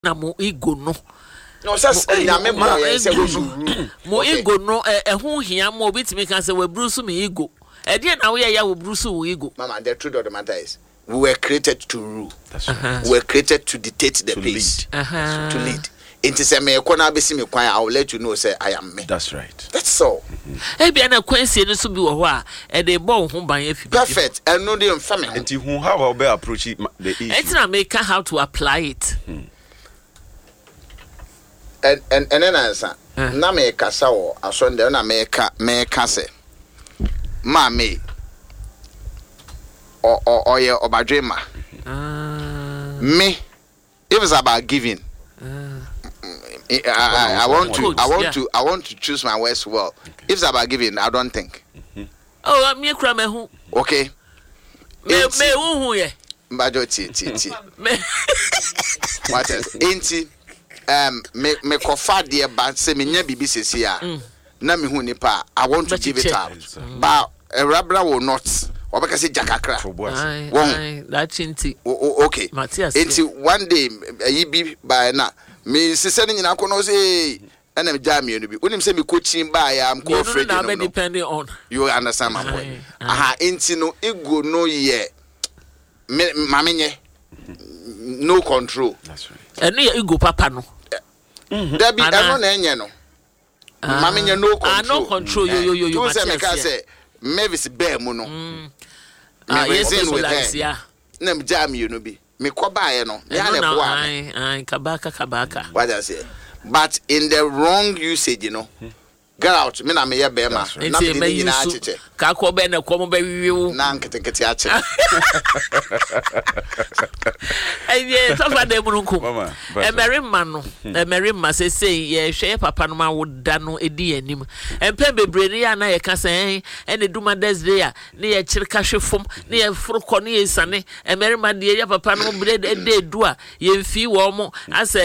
na mo ego no no just na me boy say we mo ego no ho hia mo obitimi kan say we brusu me ego e dey na we ya we brusu we ego. Mama, the truth of the matter is we were created to rule. That's right. We were created to dictate the pace. To lead. Into say me ko na be si me kwan, I will let you know say I am me. That's right. That's all. E bia na kwansie no so bi wo ho a e dey bo ho ban afi. Perfect. And no dey family. And who how we approach the issue. It's not make how to apply it. And then answer. Na me kasa wo asonde na me ka say. Ma me or ye obadrema. Me if it's about giving. I want to choose my words well. Okay. If it's about giving, I don't think. Oh, me kra me hu. Okay. Me hu ye. Mbajo ti. What else? Enti me kofa de ba se me nya bibi sesi a. Na me hu nipa. I want to give it out. But a rabra will not. Obeka say jakakra. Aye, that chinti. Okay. Enti one day yi bi by na me sise ni nyina kono say na me jam you no bi onim say me coaching by am ko afraid no no depending on you understand my point. Aha enti no ego no ye me mamenye no control. That's right. And no ego papa no there be no na enye no mamenye no control. No control yo you say me ka say Mavis bear mu no yes with her yeah na me jam you no bi me ko baaye no me ha le boa ai kabaka what I say but in the wrong usage you know get out me na me ye be ma na me ni na acheche ka ko be na ko mo be wiwu na nketekete ache eh so fa de mununku emerima say ye hwe papa no ma woda no edi anim empe bebre ya na ye ka say ene duma desde ya ne ye kirika hwefom ne ye foroko ne ye sane emerima de ye papa no bre de edu a ye mfi wo mo ase